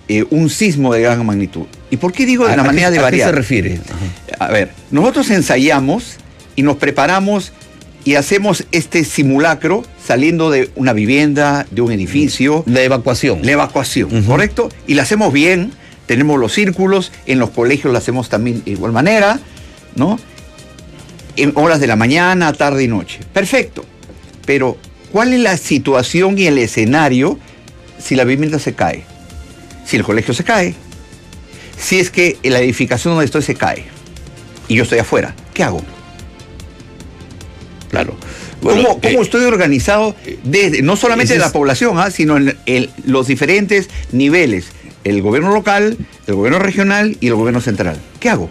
un sismo de gran magnitud. ¿Y por qué digo de la manera de variar? ¿A qué se refiere? A ver, nosotros ensayamos y nos preparamos y hacemos este simulacro saliendo de una vivienda, de un edificio. La evacuación. La evacuación, ¿correcto? Y la hacemos bien, tenemos los círculos, en los colegios la hacemos también de igual manera, ¿no? En horas de la mañana, tarde y noche. Perfecto. Pero, ¿cuál es la situación y el escenario si la vivienda se cae? Si el colegio se cae, si es que la edificación donde estoy se cae y yo estoy afuera, ¿qué hago? Claro. Bueno, ¿Cómo estoy organizado desde, no solamente de la población, sino en los diferentes niveles? El gobierno local, el gobierno regional y el gobierno central. ¿Qué hago?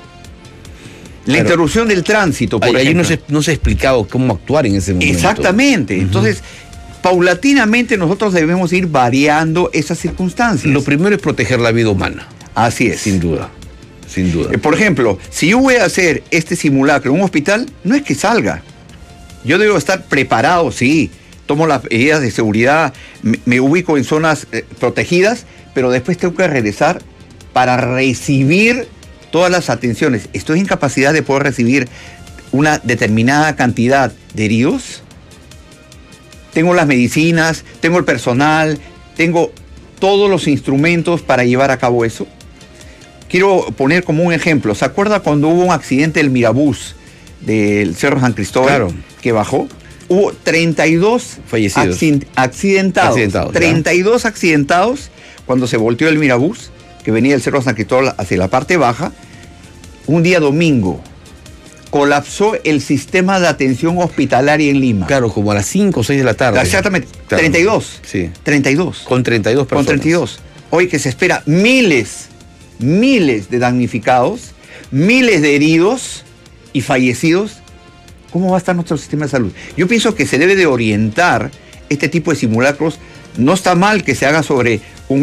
La interrupción del tránsito, por ejemplo. Ahí no se ha explicado cómo actuar en ese momento. Exactamente. Entonces, paulatinamente nosotros debemos ir variando esas circunstancias. Lo primero es proteger la vida humana. Así es. Sin duda. Sin duda. Por ejemplo, si yo voy a hacer este simulacro en un hospital, no es que salga. Yo debo estar preparado, sí. Tomo las medidas de seguridad, me ubico en zonas protegidas, pero después tengo que regresar para recibir todas las atenciones. ¿Estoy en capacidad de poder recibir una determinada cantidad de heridos? Tengo las medicinas, tengo el personal, tengo todos los instrumentos para llevar a cabo eso. Quiero poner como un ejemplo. ¿Se acuerda cuando hubo un accidente del Mirabús del Cerro San Cristóbal? Claro. Que bajó? Hubo 32 fallecidos. Accidentados. 32 accidentados cuando se volteó el Mirabús, que venía del Cerro San Cristóbal hacia la parte baja. Un día domingo colapsó el sistema de atención hospitalaria en Lima. Claro, como a las 5 o 6 de la tarde. Exactamente. Claro. 32. Sí. 32. Con 32 personas. Con 32. Hoy que se espera miles de damnificados, miles de heridos y fallecidos. ¿Cómo va a estar nuestro sistema de salud? Yo pienso que se debe de orientar este tipo de simulacros. No está mal que se haga sobre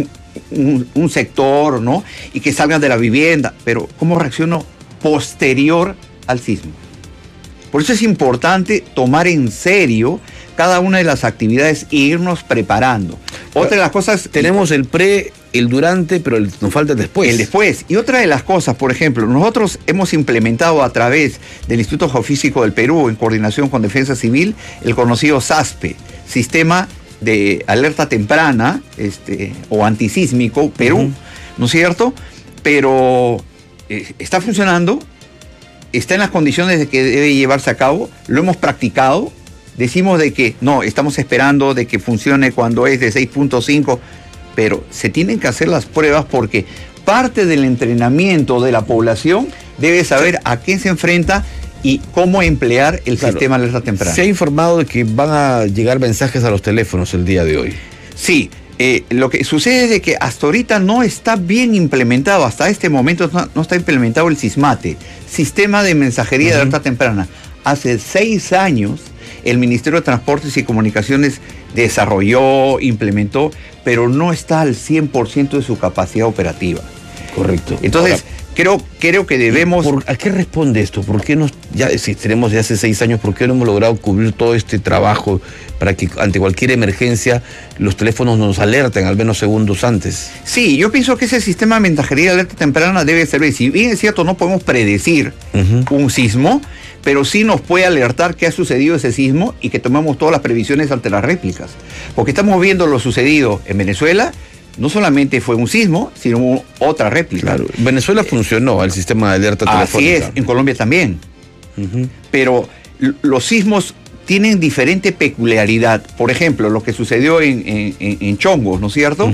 un sector, ¿no? Y que salgan de la vivienda, pero ¿cómo reacciono posterior al sismo? Por eso es importante tomar en serio cada una de las actividades e irnos preparando. Otra de las cosas... Tenemos el pre, el durante, pero nos falta el después. El después. Y otra de las cosas, por ejemplo, nosotros hemos implementado a través del Instituto Geofísico del Perú, en coordinación con Defensa Civil, el conocido SASPE, Sistema de Alerta Temprana o Antisísmico Perú, ¿no es cierto? Pero está funcionando, está en las condiciones de que debe llevarse a cabo, lo hemos practicado. Decimos de que no, estamos esperando de que funcione cuando es de 6.5, pero se tienen que hacer las pruebas porque parte del entrenamiento de la población debe saber a qué se enfrenta y cómo emplear el sistema de alerta temprana. Se ha informado de que van a llegar mensajes a los teléfonos el día de hoy. Sí, lo que sucede es de que hasta ahorita no está bien implementado, hasta este momento no está implementado el SISMATE, Sistema de Mensajería de Alerta Temprana. Hace 6 años el Ministerio de Transportes y Comunicaciones desarrolló, implementó, pero no está al 100% de su capacidad operativa. Correcto. Entonces, creo que debemos... ¿A qué responde esto? ¿Por qué si tenemos ya hace 6 años, por qué no hemos logrado cubrir todo este trabajo para que ante cualquier emergencia los teléfonos nos alerten al menos segundos antes? Sí, yo pienso que ese sistema de mensajería de alerta temprana debe servir. Si bien es cierto, no podemos predecir un sismo, pero sí nos puede alertar qué ha sucedido ese sismo y que tomemos todas las previsiones ante las réplicas. Porque estamos viendo lo sucedido en Venezuela. No solamente fue un sismo, sino otra réplica. Claro. En Venezuela funcionó el sistema de alerta telefónica. Así es, en Colombia también. Pero los sismos tienen diferente peculiaridad. Por ejemplo, lo que sucedió en Chongos, ¿no es cierto?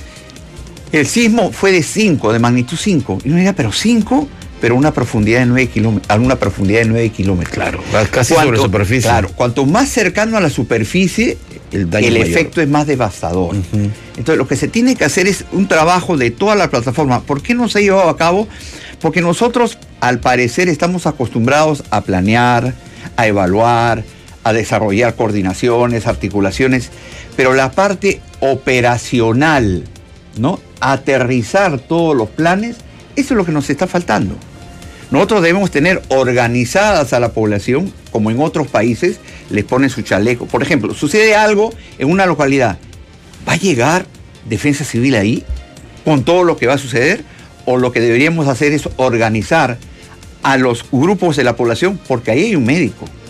El sismo fue de magnitud 5. Y uno dirá, pero 5, pero a una profundidad de 9 kilómetros. Claro, casi sobre la superficie. Claro, cuanto más cercano a la superficie, el efecto es más devastador. Entonces, lo que se tiene que hacer es un trabajo de toda la plataforma. ¿Por qué no se ha llevado a cabo? Porque nosotros, al parecer, estamos acostumbrados a planear, a evaluar, a desarrollar coordinaciones, articulaciones, pero la parte operacional, ¿no? Aterrizar todos los planes, eso es lo que nos está faltando. Nosotros debemos tener organizadas a la población, como en otros países, les ponen su chaleco. Por ejemplo, sucede algo en una localidad, ¿va a llegar Defensa Civil ahí? con todo lo que va a suceder, o lo que deberíamos hacer es organizar a los grupos de la población, porque ahí hay un médico.